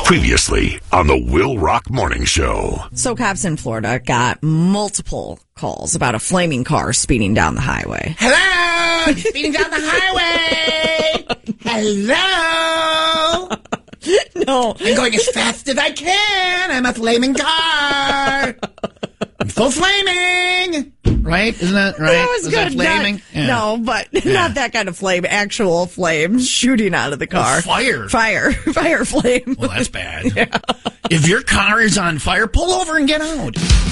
Previously on the Will Rock Morning Show. So cops in Florida got multiple calls about a flaming car speeding down the highway. Hello! Speeding down the highway! Hello! No. I'm going as fast as I can. I'm a flaming car. I'm full flaming. Right? Isn't that right? That was good. That flaming? No, but not that kind of flame. Actual flame shooting out of the car. Fire. Fire flame. Well, that's bad. Yeah. If your car is on fire, pull over and get out.